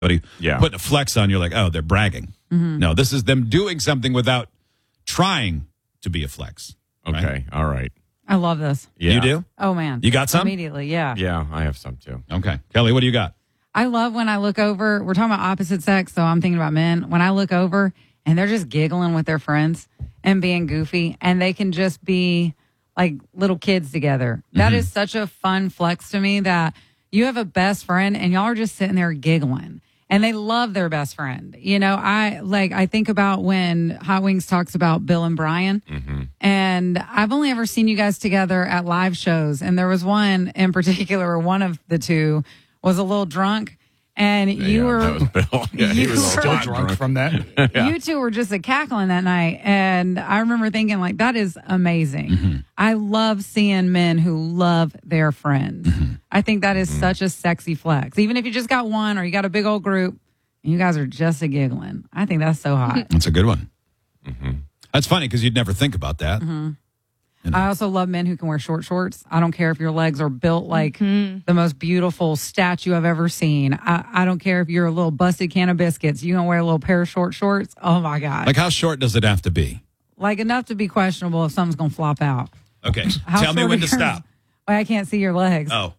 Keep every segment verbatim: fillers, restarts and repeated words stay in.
somebody Yeah. putting a flex on, you're like, oh, they're bragging. Mm-hmm. No, this is them doing something without trying to be a flex. Okay. Right? All right. I love this. Yeah. You do? Oh, man. You got some? Immediately, yeah. Yeah, I have some too. Okay. Kelly, what do you got? I love when I look over. We're talking about opposite sex, so I'm thinking about men. When I look over and they're just giggling with their friends and being goofy, and they can just be like little kids together. That Mm-hmm. is such a fun flex to me that you have a best friend and y'all are just sitting there giggling. And they love their best friend. You know, I like, I think about when Hot Wings talks about Bill and Brian. Mm-hmm. And I've only ever seen you guys together at live shows. And there was one in particular where one of the two was a little drunk. And you yeah, were, that was Bill. Yeah, he you was were- Still hot drunk from that. Yeah. you two were just a cackling that night. And I remember thinking, like, that is amazing. Mm-hmm. I love seeing men who love their friends. Mm-hmm. I think that is such a sexy flex. Even if you just got one or you got a big old group and you guys are just a giggling. I think that's so hot. That's a good one. Mm-hmm. That's funny because you'd never think about that. Mm-hmm. I also love men who can wear short shorts. I don't care if your legs are built like the most beautiful statue I've ever seen. I, I don't care if you're a little busted can of biscuits. You gonna wear a little pair of short shorts? Oh my God. Like, how short does it have to be? Like enough to be questionable if something's gonna flop out. Okay. How Tell me short when are to yours? stop. Well, I can't see your legs. Oh.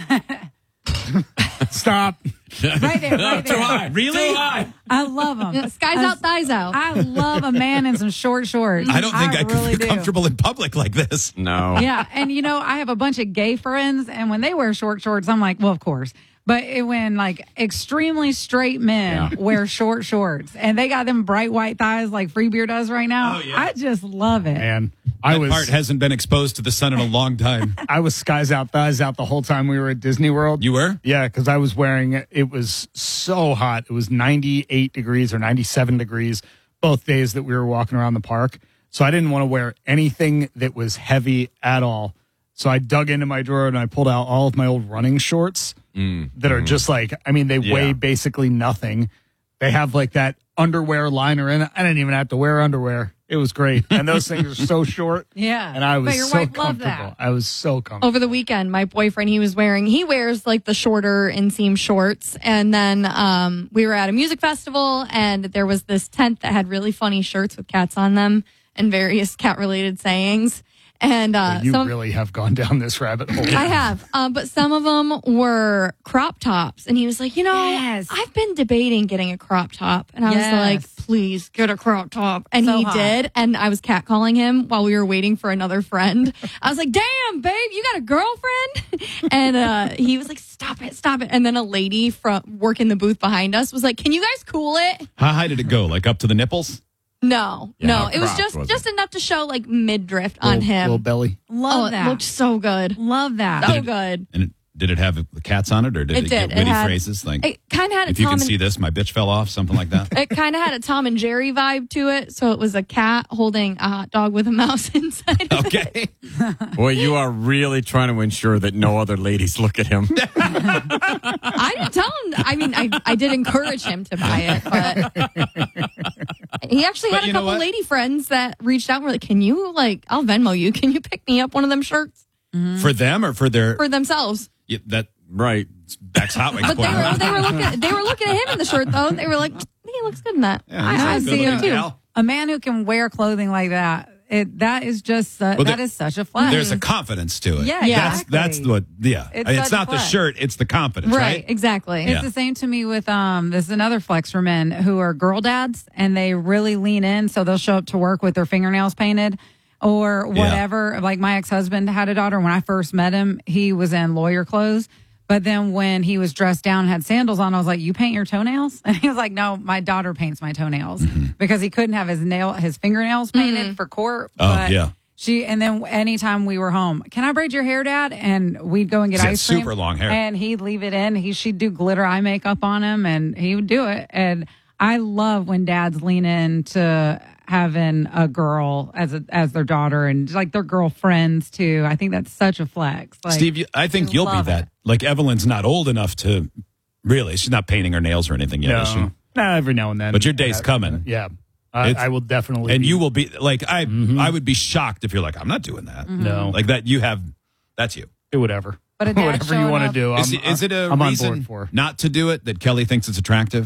Stop. Right there, right there. Too high. Really? Too high. I love them. Skies out, thighs out. I love a man in some short shorts. I don't think I, could really feel do. comfortable in public like this. No. Yeah, and you know, I have a bunch of gay friends, and when they wear short shorts, I'm like, well, of course. But it, when like extremely straight men Yeah. wear short shorts, and they got them bright white thighs like Free Beer does right now, Oh, yeah. I just love it. And I That was part hasn't been exposed to the sun in a long time. I was skies out, thighs out the whole time we were at Disney World. You were? Yeah, because I was wearing it. It was so hot. It was ninety-eight degrees or ninety-seven degrees both days that we were walking around the park. So I didn't want to wear anything that was heavy at all. So I dug into my drawer and I pulled out all of my old running shorts Mm. that are just like, I mean, they Yeah. weigh basically nothing. They have like that underwear liner in it. I didn't even have to wear underwear. It was great. And those things are so short. Yeah, And I was But your so wife loved comfortable. that. I was so comfortable. Over the weekend, my boyfriend, he was wearing, he wears like the shorter inseam shorts. And then um, we were at a music festival and there was this tent that had really funny shirts with cats on them and various cat related sayings. And uh, you some, really have gone down this rabbit hole. I have, um, but some of them were crop tops. And he was like, you know, Yes. I've been debating getting a crop top. And I Yes. was like, please get a crop top. And So he hot. did. And I was catcalling him while we were waiting for another friend. I was like, damn, babe, you got a girlfriend? and uh, he was like, stop it, stop it. And then a lady from working the booth behind us was like, can you guys cool it? How high did it go? Like up to the nipples? No, Yeah, no. how It was cropped just was just it? enough to show like midriff on Little- him. Little belly. love oh, that. it looked so good. love that. So good. And it, did it have the cats on it, or did It it, did. get It witty had- phrases like, It kind of had a if you Tom can and see this, my bitch fell off, something like that? it kind of had a Tom and Jerry vibe to it. So it was a cat holding a hot dog with a mouse inside. of it. Okay. Boy, you are really trying to ensure that no other ladies look at him. I didn't tell him. I mean, I, I did encourage him to buy it, but he actually But had you a know couple what? lady friends that reached out and were like, "Can you like, I'll Venmo you. Can you pick me up one of them shirts For them or for their for themselves?" yeah, that Right. that's Hot Wings But they point. were they were looking they were looking at him in the shirt though. They were like, "He looks good in that." Yeah, I, he's a I good see him looking too. gal. A man who can wear clothing like that, it that is just uh, Well, that there- is such a flex. There's a confidence to it. Yeah, Yeah. That's exactly. that's what yeah. It's It's, such not the flex. shirt, it's the confidence, Right, right? exactly. It's Yeah. the same to me with um this is another flex for men who are girl dads and they really lean in, so they'll show up to work with their fingernails painted or Yeah. whatever. Like my ex-husband had a daughter. When I first met him, he was in lawyer clothes. But then when he was dressed down and had sandals on, I was like, "You paint your toenails?" And he was like, "No, my daughter paints my toenails," because he couldn't have his nail his fingernails painted for court. Oh, but yeah. She and then anytime we were home, can I braid your hair, Dad? And we'd go and get He's got ice cream. super long hair. And he'd leave it in. He she'd do glitter eye makeup on him, and he would do it. And I love when dads lean into having a girl as a, as their daughter and like their girlfriends too. I think that's such a flex. Like, Steve, you, I think I you'll be love that. it. Like Evelyn's not old enough to really. She's not painting her nails or anything yet, is she? No, nah, every now and then. But your day's Uh, coming. Yeah, I, It's- I will definitely. And be- you will be like I. I would be shocked if you're like, I'm not doing that. No, Like that. You have. That's you. do whatever. But a dad Whatever you showing want to up- do, I'm, Is, it- is it a I'm on reason board for. not to do it that Kelly thinks it's attractive?